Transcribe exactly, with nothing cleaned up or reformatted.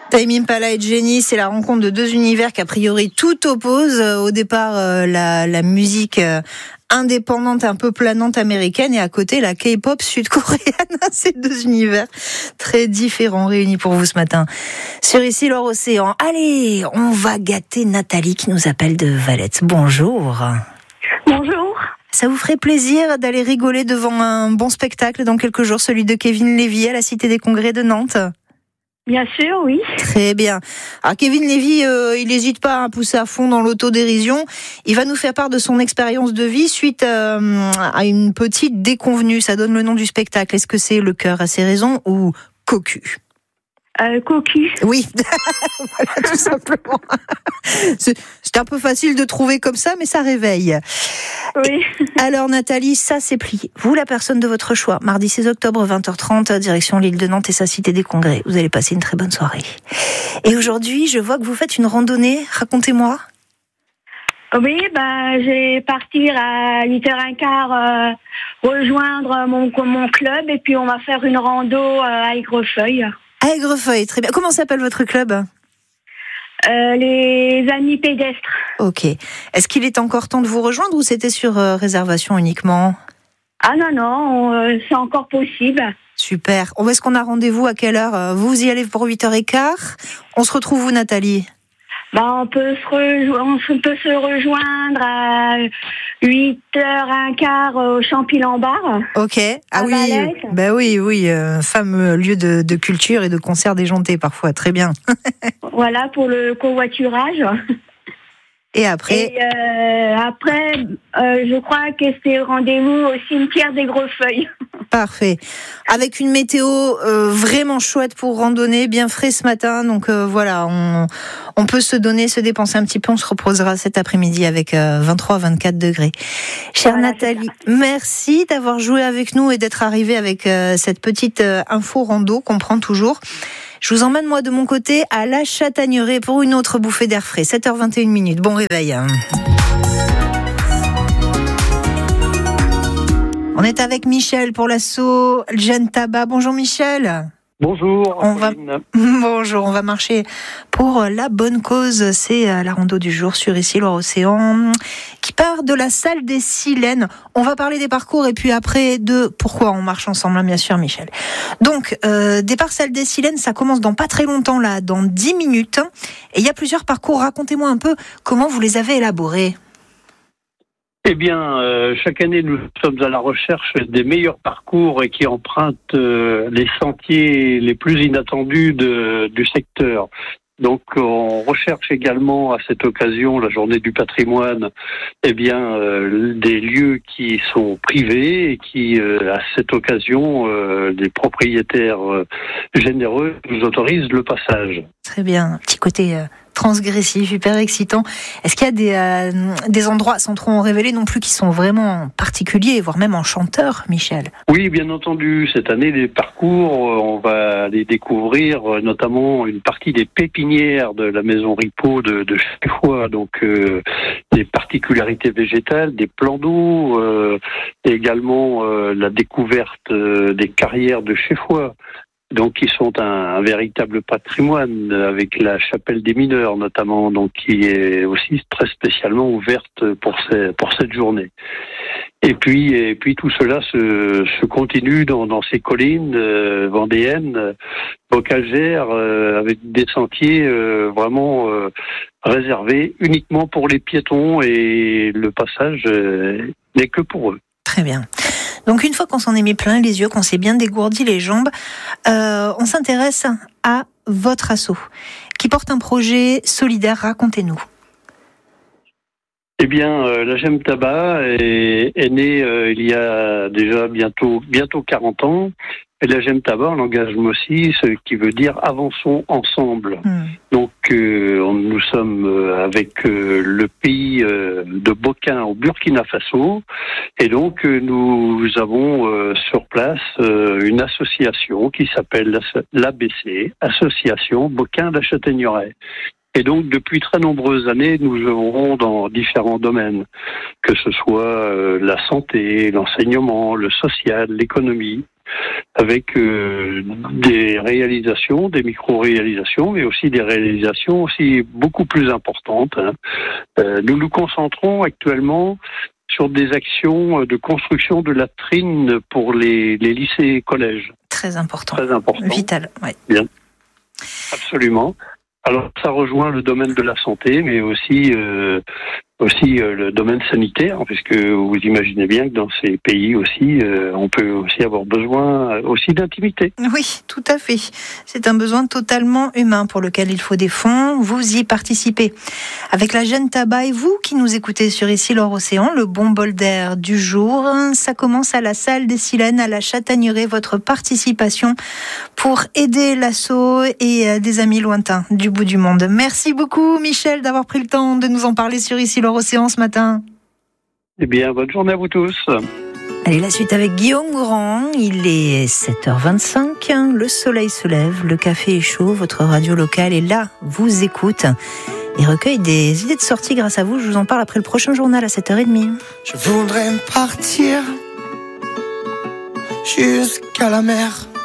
Tame Impala et Jenny, c'est la rencontre de deux univers qu'a priori tout oppose. Au départ, euh, la, la musique euh, indépendante, un peu planante américaine, et à côté, la K-pop sud-coréenne. C'est deux univers très différents réunis pour vous ce matin. Sur Ici l'Océan. Allez, on va gâter Nathalie qui nous appelle de Valette. Bonjour. Bonjour. Ça vous ferait plaisir d'aller rigoler devant un bon spectacle dans quelques jours, celui de Kevin Lévy à la Cité des Congrès de Nantes? Bien sûr, oui. Très bien. Alors Kevin Lévy, euh, il n'hésite pas à pousser à fond dans l'autodérision. Il va nous faire part de son expérience de vie suite euh, à une petite déconvenue. Ça donne le nom du spectacle. Est-ce que c'est Le cœur a ses raisons ou Cocu? Euh, cocu. Oui, voilà, tout simplement. C'est, c'est un peu facile de trouver comme ça, mais ça réveille. Oui. Alors Nathalie, ça c'est plié. Vous, la personne de votre choix, mardi seize octobre, vingt heures trente, direction l'île de Nantes et sa Cité des Congrès. Vous allez passer une très bonne soirée. Et aujourd'hui, je vois que vous faites une randonnée. Racontez-moi. Oui, ben, j'ai partir à huit heures quinze, euh, rejoindre mon, mon club, et puis on va faire une rando euh, à Aigrefeuille. Aigrefeuille, très bien. Comment s'appelle votre club? euh, Les Amis Pédestres. Ok. Est-ce qu'il est encore temps de vous rejoindre ou c'était sur euh, réservation uniquement? Ah non, non, euh, c'est encore possible. Super. Où est-ce qu'on a rendez-vous? À quelle heure? Vous y allez pour huit heures quinze. On se retrouve où, Nathalie? Ben, on peut se rejo- on peut se rejoindre à huit heures quinze au Champy-Lambar. Ok. Ah oui. Valette. Ben oui, oui. Euh, fameux lieu de, de culture et de concert déjanté parfois. Très bien. Voilà, pour le covoiturage. Et après? Et euh, après, euh, je crois que c'est rendez-vous au cimetière d'Aigrefeuille. Parfait. Avec une météo euh, vraiment chouette pour randonner, bien frais ce matin. Donc euh, voilà, on, on peut se donner, se dépenser un petit peu. On se reposera cet après-midi avec euh, vingt-trois à vingt-quatre degrés. Chère Voilà, Nathalie, merci d'avoir joué avec nous et d'être arrivée avec euh, cette petite euh, info rando qu'on prend toujours. Je vous emmène, moi, de mon côté, à la Chatagneraie pour une autre bouffée d'air frais. sept heures vingt et une minutes. Bon réveil. On est avec Michel pour l'assaut Jeune Tabac. Bonjour Michel. Bonjour. On va... Bonjour, on va marcher pour la bonne cause. C'est la rando du jour sur Ici l'Océan qui part de la salle des Silènes. On va parler des parcours et puis après de pourquoi on marche ensemble, bien sûr Michel. Donc, euh, départ salle des Silènes, ça commence dans pas très longtemps là, dans dix minutes. Et il y a plusieurs parcours. Racontez-moi un peu comment vous les avez élaborés. Eh bien, euh, chaque année, nous sommes à la recherche des meilleurs parcours et qui empruntent euh, les sentiers les plus inattendus de, du secteur. Donc, on recherche également à cette occasion, la journée du patrimoine, eh bien, euh, des lieux qui sont privés et qui, euh, à cette occasion, euh, des propriétaires euh, généreux nous autorisent le passage. Très bien, un petit côté euh, transgressif, hyper excitant. Est-ce qu'il y a des, euh, des endroits, sans trop en révéler non plus, qui sont vraiment particuliers, voire même enchanteurs, Michel? Oui, bien entendu. Cette année, les parcours, on va les découvrir, notamment une partie des pépinières de la maison Ripaud de, de Chéfoix. Donc, euh, des particularités végétales, des plans d'eau, euh, et également euh, la découverte euh, des carrières de Chéfoix. Donc, qui sont un, un véritable patrimoine, avec la chapelle des mineurs notamment, donc qui est aussi très spécialement ouverte pour ces, pour cette journée. Et puis, et puis tout cela se, se continue dans, dans ces collines euh, vendéennes, bocagères, euh, avec des sentiers euh, vraiment euh, réservés uniquement pour les piétons, et le passage euh, n'est que pour eux. Très bien. Donc une fois qu'on s'en est mis plein les yeux, qu'on s'est bien dégourdi les jambes, euh, on s'intéresse à votre asso, qui porte un projet solidaire. Racontez-nous. Eh bien, euh, la J'aime Tabac est, est née euh, il y a déjà bientôt bientôt quarante ans. Et la J'aime Tabac, on engage aussi, ce qui veut dire avançons ensemble. Mmh. Donc, euh, on, nous sommes euh, avec euh, le pays euh, de Bokin au Burkina Faso. Et donc, euh, nous avons euh, sur place euh, une association qui s'appelle l'A B C, Association Bokin de la Chatagneraie. Et donc, depuis très nombreuses années, nous œuvrons dans différents domaines, que ce soit euh, la santé, l'enseignement, le social, l'économie. avec euh, des réalisations, des micro-réalisations, mais aussi des réalisations aussi beaucoup plus importantes. Hein. Euh, nous nous concentrons actuellement sur des actions de construction de latrines pour les, les lycées et collèges. Très important. Très important. Vital, oui. Bien. Absolument. Alors, ça rejoint le domaine de la santé, mais aussi, euh, aussi euh, le domaine sanitaire, puisque vous imaginez bien que dans ces pays aussi, euh, on peut aussi avoir besoin aussi d'intimité. Oui, tout à fait. C'est un besoin totalement humain pour lequel il faut des fonds. Vous y participez. Avec la Jeune Tabac et vous qui nous écoutez sur Ici l'Or Océan, le bon bol d'air du jour, ça commence à la salle des Silènes, à la Chatagneraie, votre participation pour aider l'asso et des amis lointains du bout du monde. Merci beaucoup Michel d'avoir pris le temps de nous en parler sur Ici l'Or Océan ce matin. Eh bien, bonne journée à vous tous. Allez, la suite avec Guillaume Grand. Il est sept heures vingt-cinq, le soleil se lève, le café est chaud, votre radio locale est là, vous écoute et recueille des idées de sortie grâce à vous. Je vous en parle après le prochain journal à sept heures trente. Je voudrais partir jusqu'à la mer,